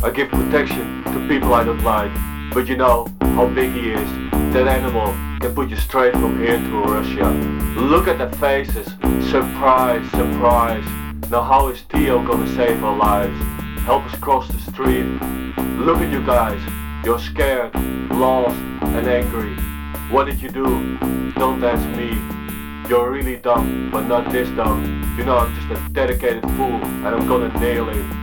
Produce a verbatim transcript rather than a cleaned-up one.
I give protection to people I don't like. But you know how big he is. That animal can put you straight from here to Russia. Look at their faces. Surprise, surprise. Now how is Theo gonna save our lives? Help us cross the street. Look at you guys. You're scared, lost, and angry. What did you do? Don't ask me. You're really dumb, but not this dumb. You know I'm just a dedicated fool, and I'm gonna nail it.